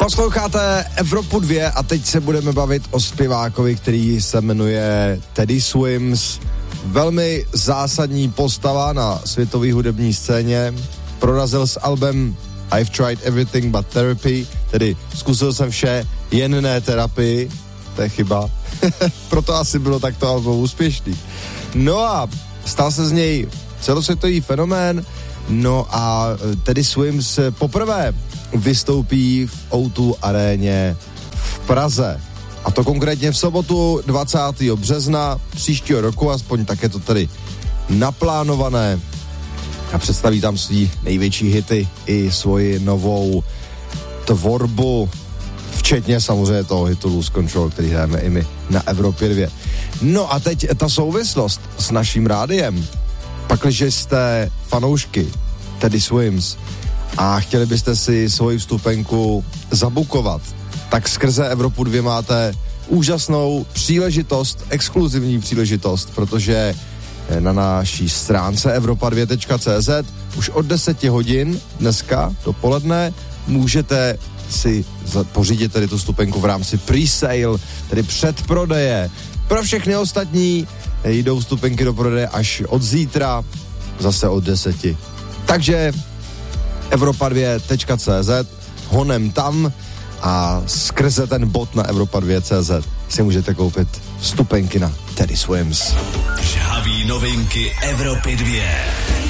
Posloucháte Evropu 2 a teď se budeme bavit o zpěvákovi, který se jmenuje Teddy Swims. Velmi zásadní postava na světové hudební scéně. Prorazil s albem I've Tried Everything But Therapy, tedy zkusil jsem vše, jen ne terapii. To je chyba. Proto asi bylo takto album úspěšný. No a stal se z něj celosvětový fenomén. No a Teddy Swims poprvé vystoupí v O2 aréně v Praze. A to konkrétně v sobotu 20. března příštího roku, aspoň tak je to tedy naplánované. A představí tam svý největší hity i svoji novou tvorbu, včetně samozřejmě toho hitu Lose Control, který hrajeme i my na Evropě 2. No a teď ta souvislost s naším rádiem. Pakliže jste fanoušky Teddy Swims a chtěli byste si svoji vstupenku zabukovat, tak skrze Evropu 2 máte úžasnou příležitost, exkluzivní příležitost, protože na naší stránce evropa2.cz už od 10 hodin dneska dopoledne můžete si pořídit tedy tu vstupenku v rámci pre-sale, tedy předprodeje. Pro všechny ostatní jdou vstupenky do prodeje až od zítra, zase od 10. Takže evropa2.cz, honem tam a skrze ten bot na evropa2.cz si můžete koupit vstupenky na Teddy Swims. Žhaví novinky Evropy 2.